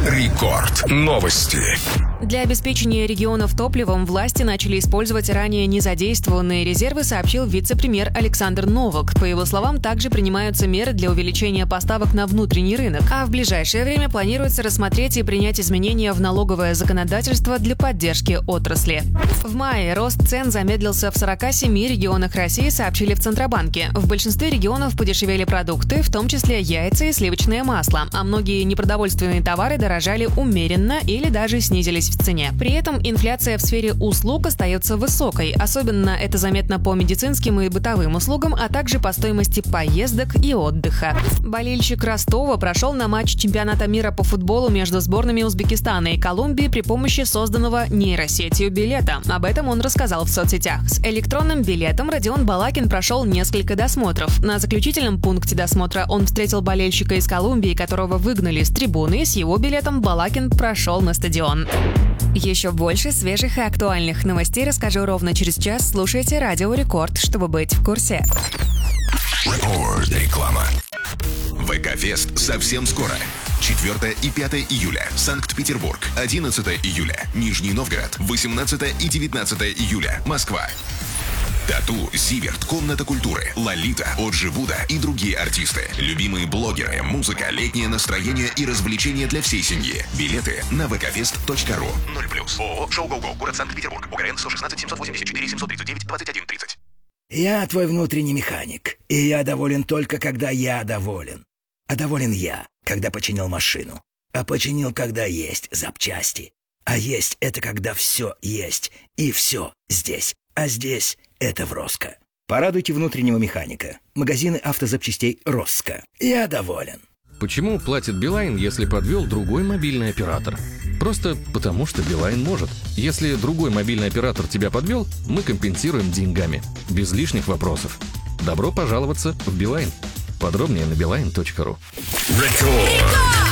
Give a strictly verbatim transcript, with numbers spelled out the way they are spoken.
Рекорд. Новости. Для обеспечения регионов топливом власти начали использовать ранее незадействованные резервы, сообщил вице-премьер Александр Новак. По его словам, также принимаются меры для увеличения поставок на внутренний рынок, а в ближайшее время планируется рассмотреть и принять изменения в налоговое законодательство для поддержки отрасли. В мае рост цен замедлился в сорока семи регионах России, сообщили в Центробанке. В большинстве регионов подешевели продукты, в том числе яйца и сливочное масло, а многие непродовольственные товары дорожали умеренно или даже снизились в цене. При этом инфляция в сфере услуг остается высокой. Особенно это заметно по медицинским и бытовым услугам, а также по стоимости поездок и отдыха. Болельщик Ростова прошел на матч чемпионата мира по футболу между сборными Узбекистана и Колумбии при помощи созданного нейросетью билета. Об этом он рассказал в соцсетях. С электронным билетом Родион Балакин прошел несколько досмотров. На заключительном пункте досмотра он встретил болельщика из Колумбии, которого выгнали с трибуны. С его билетом Балакин прошел на стадион. Еще больше свежих и актуальных новостей расскажу ровно через час. Слушайте Радио Рекорд, чтобы быть в курсе. Рекорд. Реклама. ВК-фест совсем скоро. четвёртое и пятое июля. Санкт-Петербург. одиннадцатое июля. Нижний Новгород. восемнадцатое и девятнадцатое июля. Москва. Тату, Зиверт, Комната культуры, Лолита, Оджи Вуда и другие артисты. Любимые блогеры, музыка, летнее настроение и развлечения для всей семьи. Билеты на вэ ка фест точка ру. ноль плюс. ООО «Шоу Гоу-Гоу», город Санкт-Петербург. ОГРН сто шестнадцать семьсот восемьдесят четыре семьсот тридцать девять двадцать один тридцать. Я твой внутренний механик, и я доволен только, когда я доволен. А доволен я, когда починил машину. А починил, когда есть запчасти. А есть — это когда все есть, и все здесь. А здесь — это в Роско. Порадуйте внутреннего механика. Магазины автозапчастей Роско. Я доволен. Почему платит Билайн, если подвел другой мобильный оператор? Просто потому, что Билайн может. Если другой мобильный оператор тебя подвел, мы компенсируем деньгами. Без лишних вопросов. Добро пожаловаться в Билайн. Подробнее на билайн точка ру. Рекорд.